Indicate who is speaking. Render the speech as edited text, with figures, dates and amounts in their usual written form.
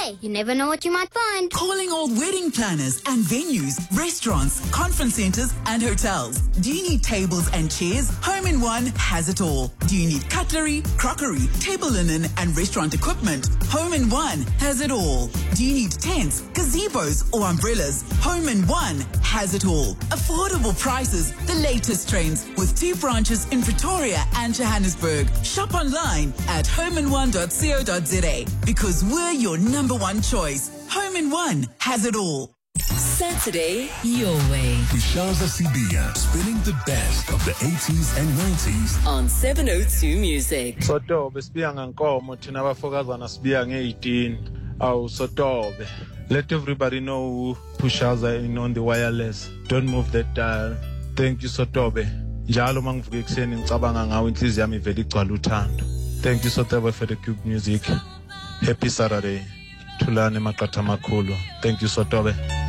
Speaker 1: Hey, you never know what you might find.
Speaker 2: Calling all wedding planners and venues, restaurants, conference centers, and hotels. Do you need tables and chairs? Home in One has it all. Do you need cutlery, crockery, table linen, and restaurant equipment? Home in One has it all. Do you need tents, gazebos, or umbrellas? Home in One has it all. Affordable prices, the latest trends, with 2 branches in Pretoria and Johannesburg. Shop online at homein1.co.za because we're your number one choice. Home in One has it all.
Speaker 3: Saturday, your way.
Speaker 4: Kushaza Sibia, spinning the best of the 80s and 90s
Speaker 3: on 702 Music.
Speaker 5: Sotobe sibiya ngankomo thina abafokazana sibiya nge18 awu Sotobe. Let everybody know Kushaza in on the wireless. Don't move that dial. Thank you Sotobe. Njalo mangivuka ekseni ngicabanga ngawe inhliziyo yami ivela igcwala uthando. Thank you Sotobe for the Cube Music. Happy Saturday. Thulane maqatha makhulu. Thank you Sotobe.